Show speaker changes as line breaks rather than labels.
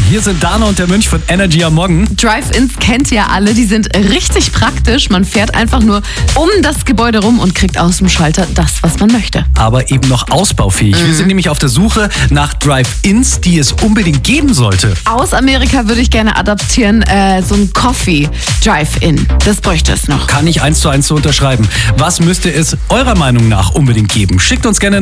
Hier sind Dana und der Mönch von Energy am Morgen.
Drive-Ins kennt ihr alle, die sind richtig praktisch. Man fährt einfach nur um das Gebäude rum und kriegt aus dem Schalter das, was man möchte.
Aber eben noch ausbaufähig. Wir sind nämlich auf der Suche nach Drive-Ins, die es unbedingt geben sollte.
Aus Amerika würde ich gerne adaptieren, so ein Coffee Drive-In. Das bräuchte es noch.
Kann ich 1:1 so unterschreiben. Was müsste es eurer Meinung nach unbedingt geben? Schickt uns gerne